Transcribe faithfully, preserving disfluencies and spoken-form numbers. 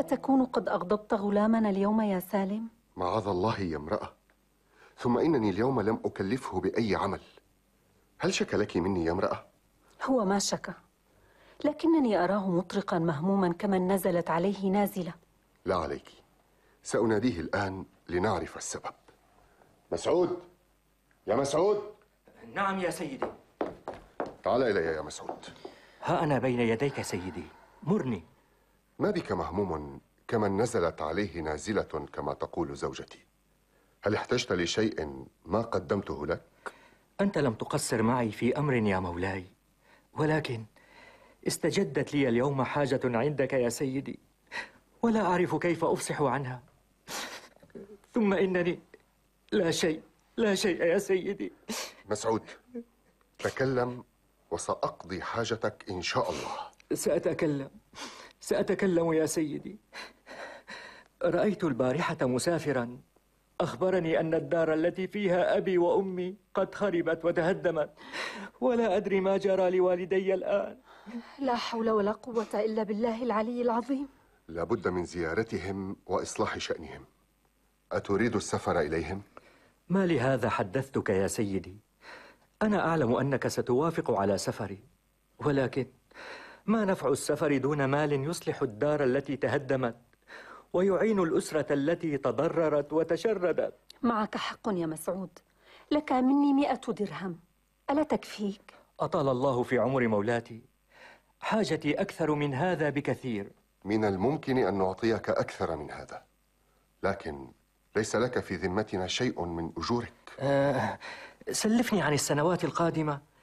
أتكون قد أغضبت غلامنا اليوم يا سالم؟ معاذ الله يا امرأة، ثم إنني اليوم لم أكلفه بأي عمل. هل شك لك مني يا امرأة؟ هو ما شك، لكنني أراه مطرقا مهموما كمن نزلت عليه نازلة. لا عليك، سأناديه الآن لنعرف السبب. مسعود، يا مسعود. نعم يا سيدي. تعال إلي يا مسعود. ها أنا بين يديك سيدي، مرني. ما بك مهموم كمن نزلت عليه نازلة كما تقول زوجتي؟ هل احتجت لشيء ما قدمته لك؟ أنت لم تقصر معي في أمر يا مولاي، ولكن استجدت لي اليوم حاجة عندك يا سيدي، ولا أعرف كيف أفصح عنها. ثم إنني لا شيء لا شيء يا سيدي. مسعود، تكلم وسأقضي حاجتك إن شاء الله. سأتكلم سأتكلم يا سيدي. رأيت البارحة مسافرا أخبرني أن الدار التي فيها أبي وأمي قد خربت وتهدمت، ولا أدري ما جرى لوالدي الآن. لا حول ولا قوة إلا بالله العلي العظيم. لابد من زيارتهم وإصلاح شأنهم. أتريد السفر إليهم؟ ما لهذا حدثتك يا سيدي. أنا أعلم أنك ستوافق على سفري، ولكن ما نفع السفر دون مال يصلح الدار التي تهدمت ويعين الأسرة التي تضررت وتشردت؟ معك حق يا مسعود، لك مني مئة درهم، ألا تكفيك؟ أطال الله في عمر مولاتي، حاجتي أكثر من هذا بكثير. من الممكن أن نعطيك أكثر من هذا، لكن ليس لك في ذمتنا شيء من أجورك. أه سلفني عن السنوات القادمة